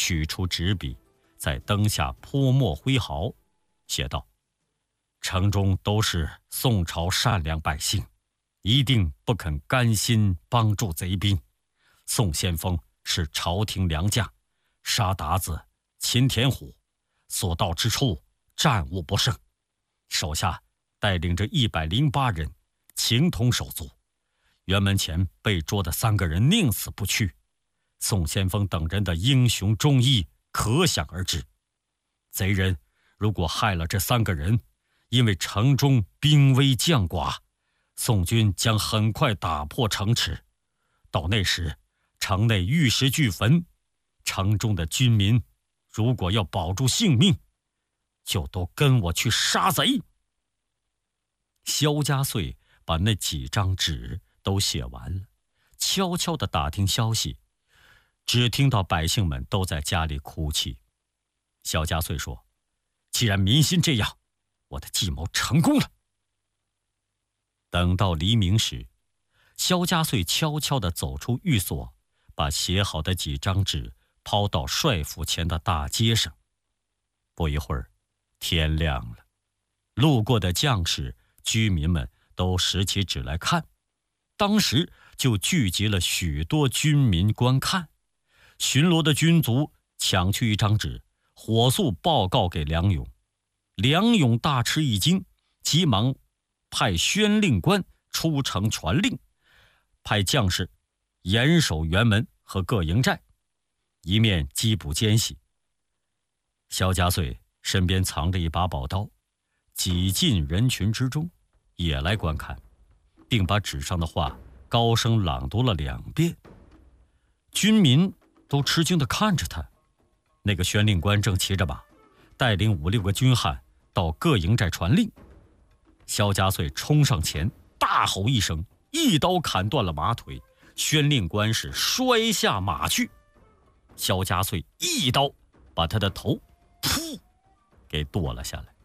取出纸笔，在灯下泼墨挥毫，写道：城中都是宋朝善良百姓，一定不肯甘心帮助贼兵。宋先锋是朝廷良将，杀鞑子，擒田虎，所到之处战无不胜。手下带领着108人，情同手足。辕门前被捉的3个人宁死不屈，宋先锋等人的英雄忠义可想而知。贼人如果害了这3个人，因为城中兵危将寡，宋军将很快打破城池。到那时，城内玉石俱焚，城中的军民如果要保住性命，就都跟我去杀贼。萧家穗把那几张纸都写完了，悄悄地打听消息，只听到百姓们都在家里哭泣。萧家穗说：既然民心这样，我的计谋成功了。等到黎明时，萧家穗悄悄地走出寓所，把写好的几张纸抛到帅府前的大街上。不一会儿，天亮了，路过的将士、居民们都拾起纸来看，当时就聚集了许多军民观看。巡逻的军卒抢去一张纸，火速报告给梁勇。梁勇大吃一惊，急忙派宣令官出城传令，派将士严守辕门和各营寨，一面缉捕奸细。萧家穗身边藏着一把宝刀，挤进人群之中，也来观看，并把纸上的话高声朗读了2遍。军民都吃惊地看着他。那个宣令官正骑着马，带领5、6个军汉到各营寨传令。萧家穗冲上前，大吼一声，一刀砍断了马腿。宣令官是摔下马去，萧家穗一刀把他的头噗给剁了下来。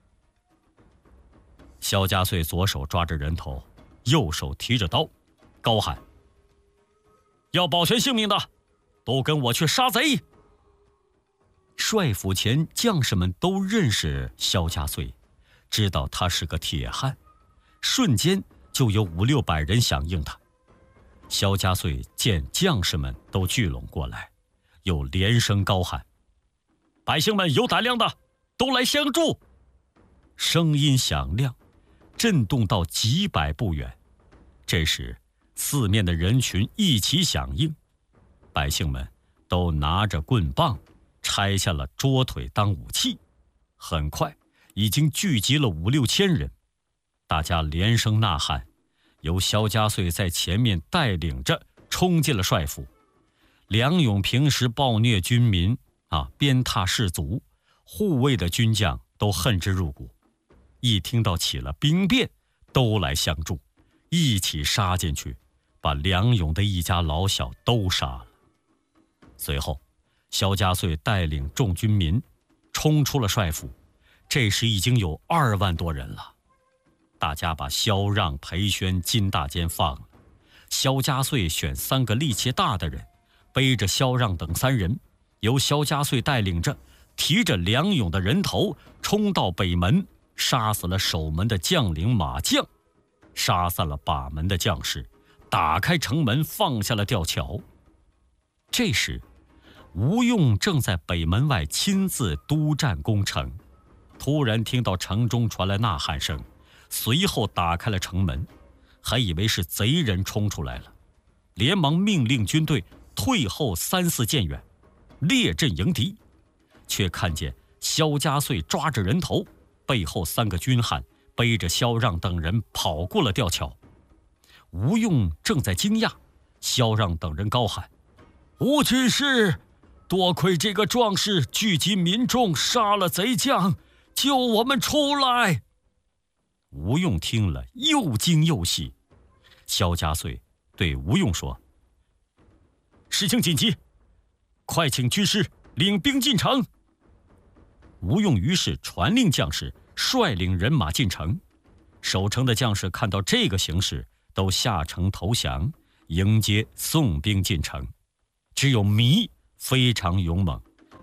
萧家穗左手抓着人头，右手提着刀，高喊：要保全性命的，都跟我去杀贼！帅府前将士们都认识萧家穗，知道他是个铁汉，瞬间就有5、600人响应他。萧家穗见将士们都聚拢过来，又连声高喊：百姓们有胆量的，都来相助！声音响亮，震动到几百步远。这时，四面的人群一起响应，百姓们都拿着棍棒，拆下了桌腿当武器。很快，已经聚集了5、6千人，大家连声呐喊，由萧家穗在前面带领着冲进了帅府。梁勇平时暴虐军民鞭挞士卒，护卫的军将都恨之入骨，一听到起了兵变，都来相助，一起杀进去，把梁勇的一家老小都杀了。随后，萧家穗带领众军民冲出了帅府，这时已经有2万多人了。大家把萧让、裴宣、金大坚放了。萧家穗选3个力气大的人，背着萧让等3人，由萧家穗带领着，提着梁勇的人头冲到北门，杀死了守门的将领马将，杀散了把门的将士，打开城门，放下了吊桥。这时，吴用正在北门外亲自督战攻城，突然听到城中传来呐喊声，随后打开了城门，还以为是贼人冲出来了，连忙命令军队退后3、4箭远，列阵迎敌。却看见萧家穗抓着人头，背后3个军汉背着萧让等人跑过了吊桥。吴用正在惊讶，萧让等人高喊：吴军师，多亏这个壮士聚集民众，杀了贼将，救我们出来。吴用听了又惊又喜。萧家穗对吴用说：事情紧急，快请军师领兵进城。吴用于是传令将士率领人马进城。守城的将士看到这个形势，都下城投降，迎接宋兵进城。只有糜非常勇猛，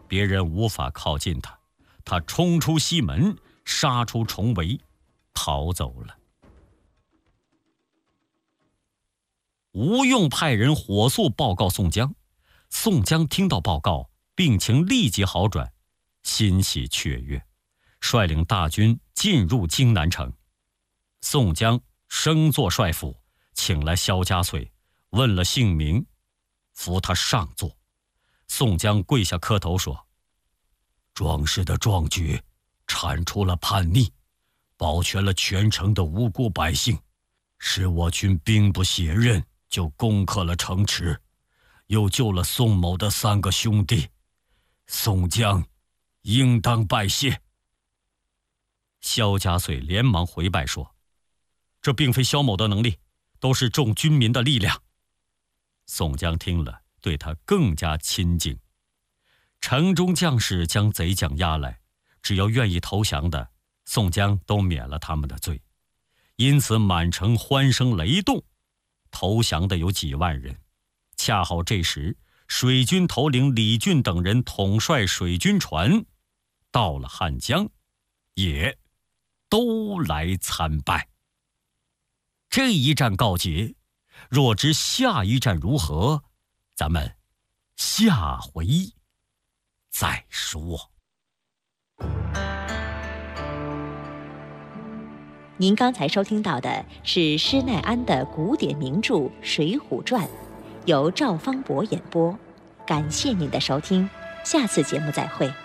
别人无法靠近他，他冲出西门，杀出重围，逃走了。吴用派人火速报告宋江，宋江听到报告，病情立即好转，欣喜雀跃，率领大军进入荆南城。宋江升坐帅府，请来萧家燧，问了姓名，扶他上座。宋江跪下磕头说：壮士的壮举铲除了叛逆，保全了全城的无辜百姓，使我军兵不血刃就攻克了城池，又救了宋某的3个兄弟，宋江应当拜谢。萧家燧连忙回拜说：这并非萧某的能力，都是众军民的力量。宋江听了，对他更加亲近。城中将士将贼将押来，只要愿意投降的，宋江都免了他们的罪，因此满城欢声雷动。投降的有几万人。恰好这时，水军头领李俊等人统帅水军船到了汉江，也都来参拜。这一战告捷，若知下一战如何，咱们下回再说。 您刚才收听到的是施耐庵的古典名著《水浒传》，由赵方博演播。感谢您的收听，下次节目再会。